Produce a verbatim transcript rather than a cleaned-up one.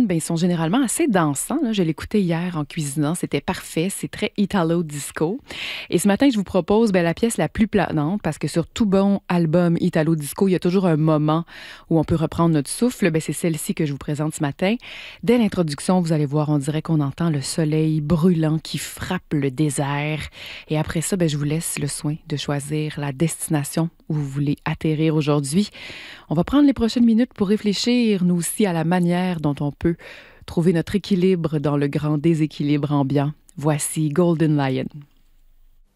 ben, ils sont généralement assez dansants, là. Je l'écoutais hier en cuisinant, c'était parfait, c'est très italo-disco. Et ce matin, je vous propose ben, la pièce la plus planante, parce que sur tout bon album italo-disco, il y a toujours un moment où on peut reprendre notre souffle. Ben, c'est celle-ci que je vous présente ce matin. Dès l'introduction, vous allez voir, on dirait qu'on entend le soleil brûlant qui frappe le désert. Et après ça, ben, je vous laisse le soin de choisir la destination où vous voulez atterrir aujourd'hui. On va prendre les prochaines minutes pour réfléchir, nous aussi, à la manière dont on peut trouver notre équilibre dans le grand déséquilibre ambiant. Voici Golden Lion.